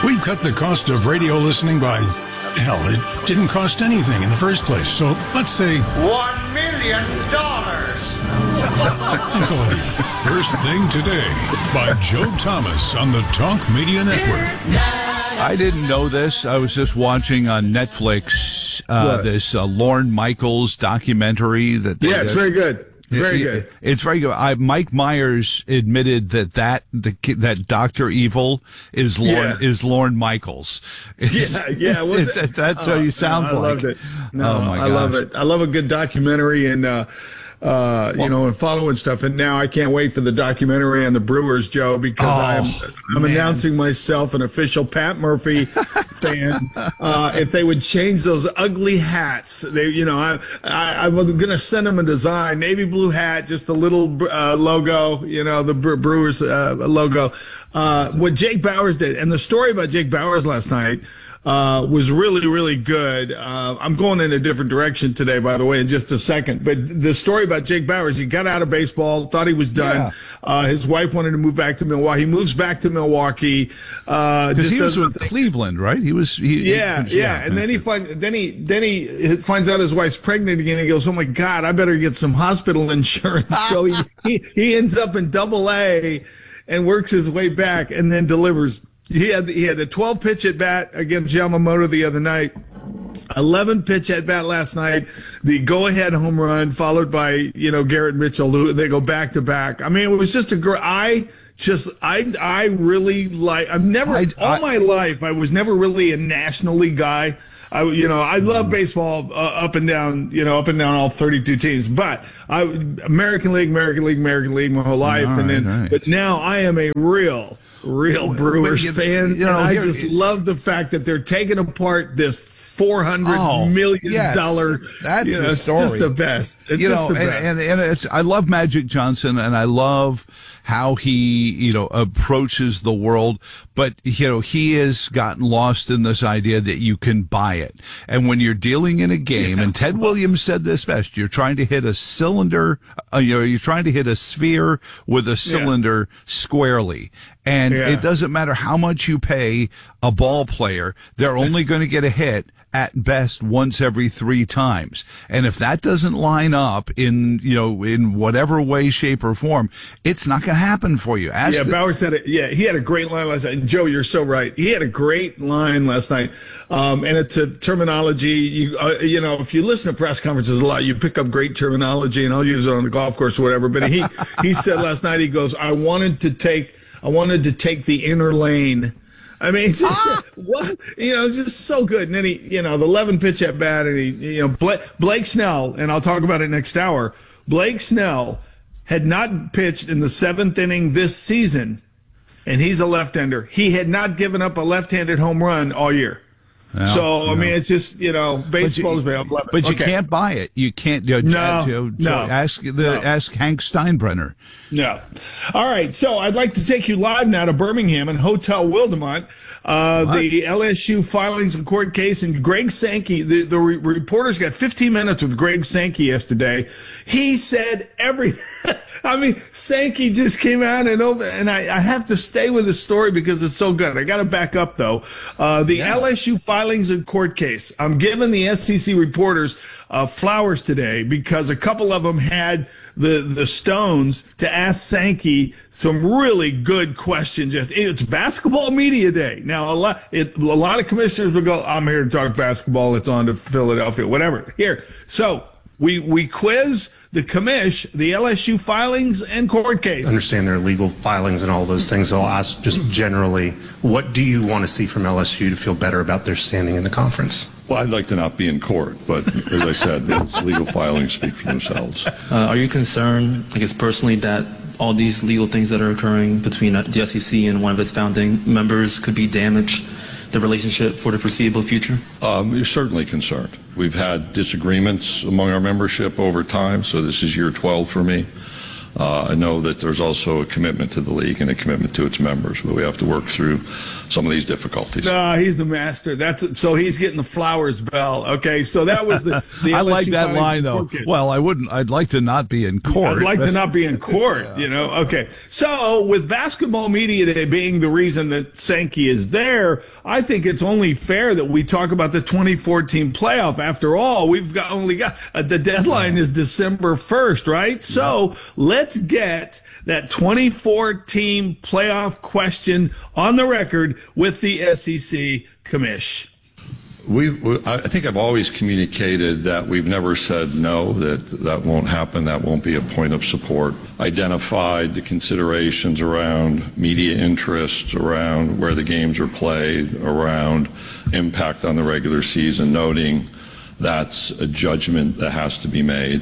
We've cut the cost of radio listening by, hell, it didn't cost anything in the first place. So let's say $1 million. Uncle Eddie. First Thing Today by Joe Thomas on the Talk Media Network. I didn't know this. I was just watching on Netflix this Lorne Michaels documentary. It's very good. Very good. It's very good. Mike Myers admitted that Dr. Evil is Lorne Michaels. That's how he sounds like. I loved it. No, oh my gosh. I love it. I love a good documentary and and following stuff. And now I can't wait for the documentary on the Brewers, Joe, because I'm announcing myself an official Pat Murphy fan. If they would change those ugly hats, I'm going to send them a design, navy blue hat, just the little logo, the Brewers logo. What Jake Bauers did, and the story about Jake Bauers last night was really, really good. I'm going in a different direction today, by the way, in just a second. But the story about Jake Bauers, he got out of baseball, thought he was done. Yeah. His wife wanted to move back to Milwaukee. He moves back to Milwaukee. Because he was with Cleveland, right? He was. And then he finds out his wife's pregnant again. He goes, "Oh my God, I better get some hospital insurance." So he ends up in Double-A and works his way back, and then delivers. He had a 12-pitch at bat against Yamamoto the other night, 11-pitch at bat last night, the go-ahead home run followed by Garrett Mitchell. They go back to back. I mean, it was just a great. I really like. My life I was never really a National League guy. I love baseball up and down all 32 teams, but American League my whole life, but now I am a real Brewers fan, and I just love the fact that they're taking apart this $400 million. That's the story. It's just the best. It's just the best. And I love Magic Johnson, and I love how he, approaches the world. But, he has gotten lost in this idea that you can buy it. And when you're dealing in a game, and Ted Williams said this best, you're trying to hit a cylinder, you're trying to hit a sphere with a cylinder squarely. And it doesn't matter how much you pay a ball player, they're only going to get a hit at best once every 3 times. And if that doesn't line up in whatever way, shape, or form, it's not going to happen for you. Bauer said it. Yeah, he had a great line last night. And Joe, you're so right. He had a great line last night. And it's a terminology. If you listen to press conferences a lot, you pick up great terminology, and I'll use it on the golf course or whatever. But he said last night, he goes, I wanted to take the inner lane. I mean, what? It's just so good. And then the 11-pitch at bat, and Blake Snell, and I'll talk about it next hour. Blake Snell had not pitched in the 7th inning this season, and he's a left-hander. He had not given up a left-handed home run all year. I mean, it's just, baseball is love it. But you can't buy it. You can't. Ask Hank Steinbrenner. No. All right. So I'd like to take you live now to Birmingham and Hotel Wildemont. The LSU filings and court case, and Greg Sankey, the reporters got 15 minutes with Greg Sankey yesterday. He said everything. I mean, Sankey just came out and I have to stay with the story because it's so good. I got to back up, though. LSU filings and court case. I'm giving the SEC reporters flowers today because a couple of them had the stones to ask Sankey some really good questions. It's basketball media day. Now, a lot of commissioners will go, I'm here to talk basketball. It's on to Philadelphia, whatever. Here. So we quiz the commish, the LSU filings and court case. I understand their legal filings and all those things. So I'll ask just generally, what do you want to see from LSU to feel better about their standing in the conference? Well, I'd like to not be in court, but as I said, those legal filings speak for themselves. Are you concerned, I guess personally, that all these legal things that are occurring between the SEC and one of its founding members could be damaged the relationship for the foreseeable future? We're certainly concerned. We've had disagreements among our membership over time, so this is year 12 for me. I know that there's also a commitment to the league and a commitment to its members, but we have to work through some of these difficulties. No, he's the master. So he's getting the flowers bell. Okay, so that was the I like LSU that line though. Well, I'd like to not be in court. I'd like to not be in court. Okay. So with Basketball Media Day being the reason that Sankey is there, I think it's only fair that we talk about the 2014 playoff. After all, only got the deadline is December 1st, right? So let's get that 2014 playoff question on the record with the SEC commish. I think I've always communicated that we've never said no, that won't happen, that won't be a point of support. Identified the considerations around media interest, around where the games are played, around impact on the regular season, noting that's a judgment that has to be made.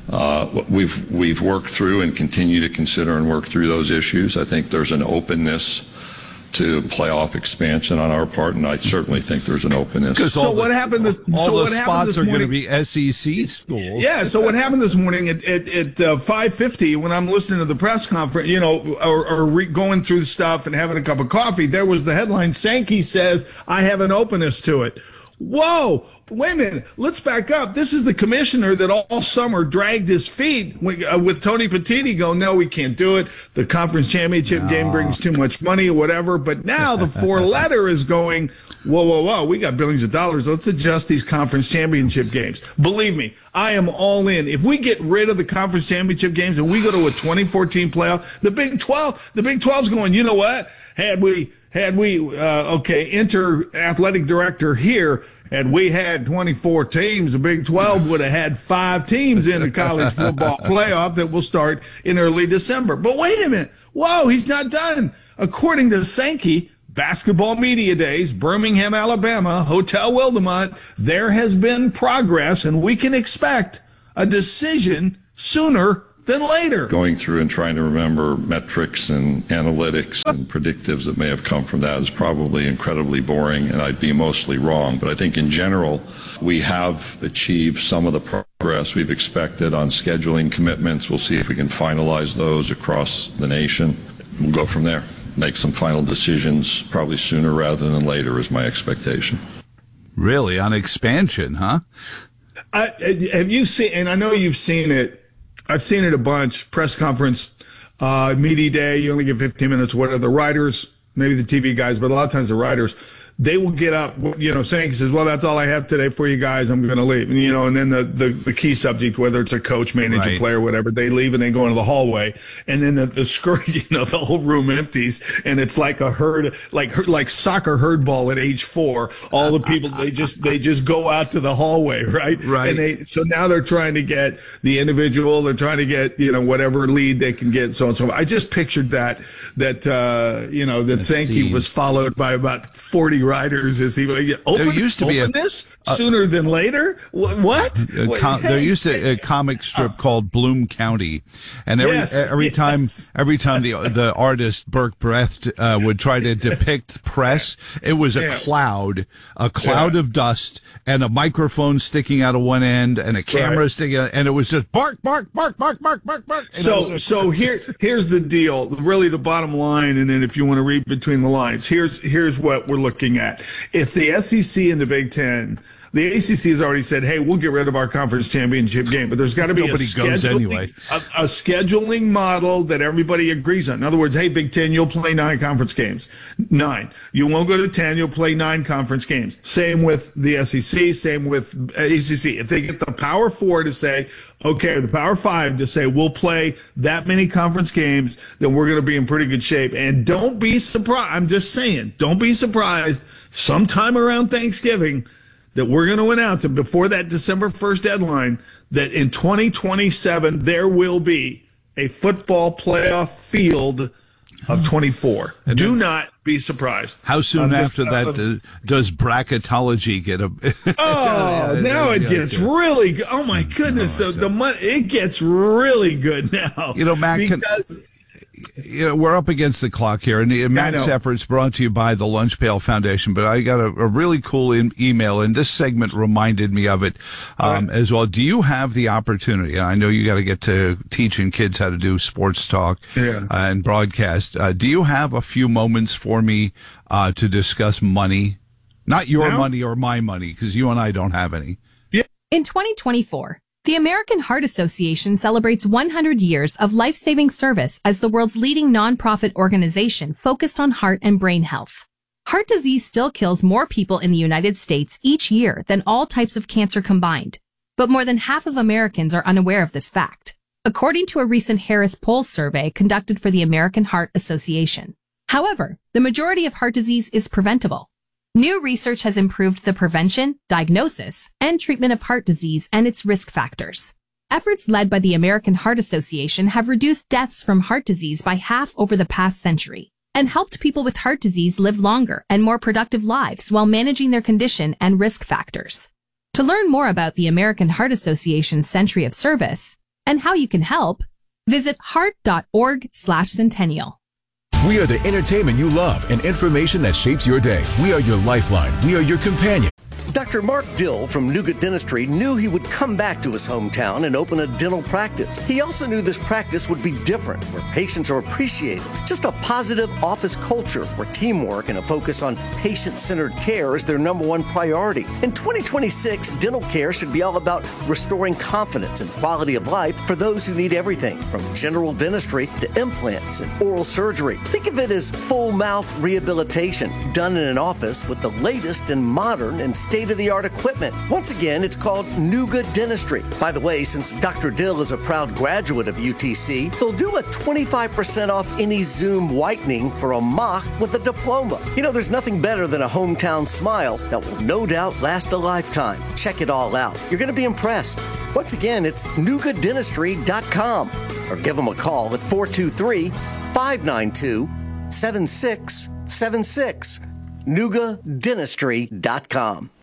We've worked through and continue to consider and work through those issues. I think there's an openness to playoff expansion on our part, and I certainly think there's an openness. So what happened? All the spots are going to be SEC schools. Yeah. So what happened this morning at 5:50 when I'm listening to the press conference, or going through the stuff and having a cup of coffee, there was the headline: Sankey says I have an openness to it. Whoa, wait a minute. Let's back up. This is the commissioner that all summer dragged his feet with Tony Petitti going, no, we can't do it. The conference championship game brings too much money or whatever. But now the four-letter is going, whoa, we got billions of dollars. Let's adjust these conference championship games. Believe me, I am all in. If we get rid of the conference championship games and we go to a 2014 playoff, the Big 12's going, you know what? Had we enter athletic director here, had we had 24 teams, the Big 12 would have had 5 teams in the college football playoff that will start in early December. But wait a minute. Whoa, he's not done. According to Sankey, Basketball Media Days, Birmingham, Alabama, Hotel Wildemont, there has been progress, and we can expect a decision sooner than later. Going through and trying to remember metrics and analytics and predictives that may have come from that is probably incredibly boring, and I'd be mostly wrong. But I think in general, we have achieved some of the progress we've expected on scheduling commitments. We'll see if we can finalize those across the nation. We'll go from there. Make some final decisions probably sooner rather than later is my expectation. Really? On expansion, huh? Have you seen, and I know you've seen it, I've seen it a bunch, press conference, media day, you only get 15 minutes, whatever. The writers, maybe the TV guys, but a lot of times the writers, they will get up, saying, he says, well, that's all I have today for you guys. I'm going to leave. And then the key subject, whether it's a coach, manager, player, whatever, they leave and they go into the hallway. And then the scourge, the whole room empties. And it's like a herd, like soccer herd ball at age 4. All the people, they just go out to the hallway, right? Right. And so now they're trying to get the individual, they're trying to get, whatever lead they can get, so on and so forth. I just pictured that Sankey was followed by about 40 riders. Is he there used to be openness sooner than later? What? There used to be a comic strip called Bloom County, and every time the artist Burke Brecht would try to depict press, it was a cloud of dust and a microphone sticking out of one end and a camera sticking out, and it was just bark, bark, bark, bark, bark, bark, bark. So here's the deal, really the bottom line, and then if you want to read between the lines, here's what we're looking at. If the SEC and the Big Ten, the ACC has already said, hey, we'll get rid of our conference championship game, but there's got to be a scheduling model that everybody agrees on. In other words, hey, Big Ten, you'll play 9 conference games. 9. You won't go to 10, you'll play 9 conference games. Same with the SEC, same with ACC. If they get the Power 4 to say, okay, or the Power 5 to say, we'll play that many conference games, then we're going to be in pretty good shape. And don't be surprised. I'm just saying, don't be surprised sometime around Thanksgiving that we're going to announce it before that December 1st deadline that in 2027 there will be a football playoff field of 24. Do not be surprised. How soon after that does bracketology get a? Now it gets really good. Oh my goodness, the money, it gets really good now. Matt, we're up against the clock here, and Matt's efforts brought to you by the Lunch Pail Foundation. But I got a really cool email, and this segment reminded me of it as well. Do you have the opportunity? I know you got to get to teaching kids how to do sports talk and broadcast. Do you have a few moments for me to discuss money? Not your money or my money, because you and I don't have any. Yeah. In 2024, the American Heart Association celebrates 100 years of life-saving service as the world's leading nonprofit organization focused on heart and brain health. Heart disease still kills more people in the United States each year than all types of cancer combined, but more than half of Americans are unaware of this fact, according to a recent Harris Poll survey conducted for the American Heart Association. However, the majority of heart disease is preventable. New research has improved the prevention, diagnosis, and treatment of heart disease and its risk factors. Efforts led by the American Heart Association have reduced deaths from heart disease by half over the past century and helped people with heart disease live longer and more productive lives while managing their condition and risk factors. To learn more about the American Heart Association's Century of Service and how you can help, visit heart.org/centennial. We are the entertainment you love and information that shapes your day. We are your lifeline. We are your companion. Dr. Mark Dill from Nougat Dentistry knew he would come back to his hometown and open a dental practice. He also knew this practice would be different, where patients are appreciated. Just a positive office culture where teamwork and a focus on patient-centered care is their number one priority. In 2026, dental care should be all about restoring confidence and quality of life for those who need everything from general dentistry to implants and oral surgery. Think of it as full mouth rehabilitation done in an office with the latest and modern and state-of-the-art equipment. Once again, it's called Nougat Dentistry. By the way, since Dr. Dill is a proud graduate of UTC, they'll do a 25% off any Zoom whitening for a mock with a diploma. You know, there's nothing better than a hometown smile that will no doubt last a lifetime. Check it all out. You're going to be impressed. Once again, it's nougatdentistry.com or give them a call at 423-592-7676. nougatdentistry.com.